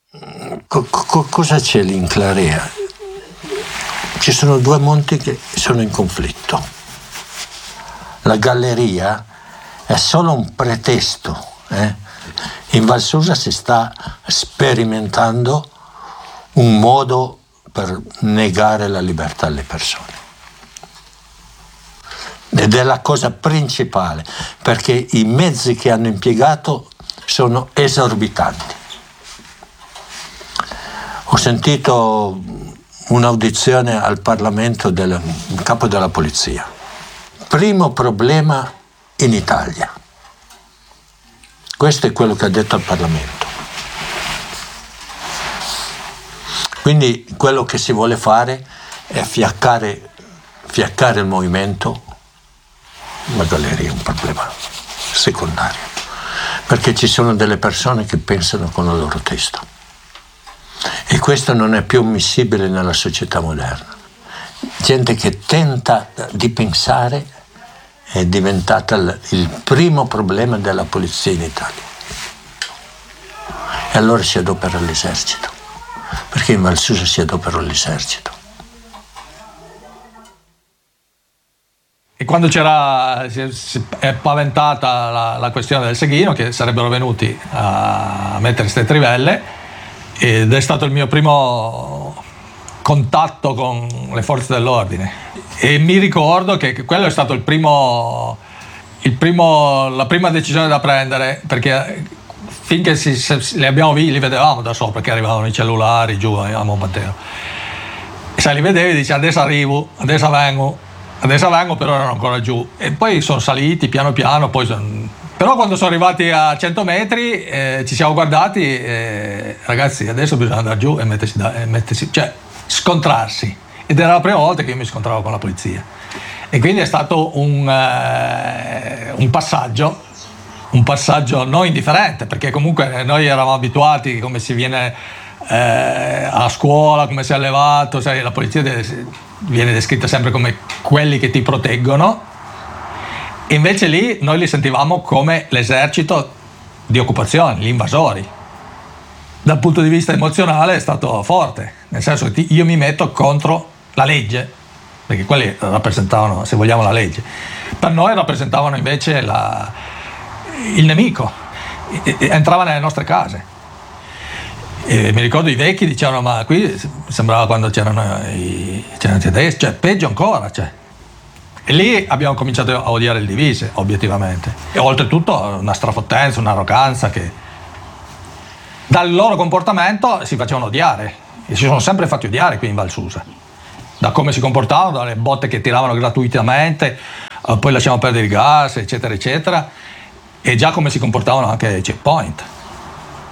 cosa c'è lì in Clarea? Ci sono due monti che sono in conflitto. La galleria è solo un pretesto. In Val Susa si sta sperimentando un modo per negare la libertà alle persone. Ed è la cosa principale, perché i mezzi che hanno impiegato sono esorbitanti. Ho sentito un'audizione al Parlamento del capo della polizia. Primo problema in Italia. Questo è quello che ha detto al Parlamento. Quindi quello che si vuole fare è fiaccare il movimento. La galleria è un problema secondario, perché ci sono delle persone che pensano con la loro testa e questo non è più ammissibile nella società moderna. Gente che tenta di pensare è diventata il primo problema della polizia in Italia, e allora si adopera l'esercito, perché in Val Susa si adopera l'esercito. E quando si è paventata la questione del Seghino, che sarebbero venuti a mettere queste trivelle, ed è stato il mio primo contatto con le forze dell'ordine. E mi ricordo che quello è stato la prima decisione da prendere, perché finché li abbiamo visti, li vedevamo da sopra, che arrivavano i cellulari giù a Monmatteo. E se li vedevi dici adesso arrivo, adesso vengo, però erano ancora giù. E poi sono saliti piano piano, però quando sono arrivati a 100 metri ci siamo guardati, ragazzi adesso bisogna andare giù e mettersi, cioè scontrarsi. Ed era la prima volta che io mi scontravo con la polizia. E quindi è stato un passaggio non indifferente, perché comunque noi eravamo abituati come si viene a scuola, come si è allevato, sai, la polizia viene descritta sempre come quelli che ti proteggono, e invece lì noi li sentivamo come l'esercito di occupazione, gli invasori. Dal punto di vista emozionale è stato forte, nel senso che io mi metto contro la legge, perché quelli rappresentavano, se vogliamo, la legge. Per noi rappresentavano invece il nemico, entrava nelle nostre case. E mi ricordo i vecchi dicevano, ma qui sembrava quando c'erano i tedeschi, cioè peggio ancora, cioè. E lì abbiamo cominciato a odiare il divise, obiettivamente. E oltretutto una strafottenza, un'arroganza che dal loro comportamento si facevano odiare, e si sono sempre fatti odiare qui in Val Susa, da come si comportavano, dalle botte che tiravano gratuitamente, poi lasciamo perdere il gas, eccetera eccetera, e già come si comportavano anche ai checkpoint.